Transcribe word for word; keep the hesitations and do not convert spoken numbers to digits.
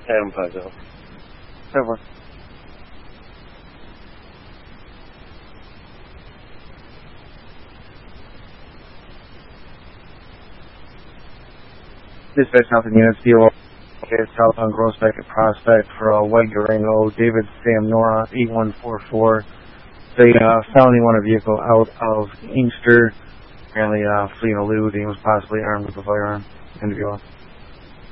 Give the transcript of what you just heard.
Adam five zero. Over. Dispatch Mountain Units, D O South on Groesbeck at Prospect for a white Durango, David Sam Nora, eight one four four. They uh, found him on a vehicle out of Inkster, apparently uh, fleeing a lewd, and he was possibly armed with a firearm. End of your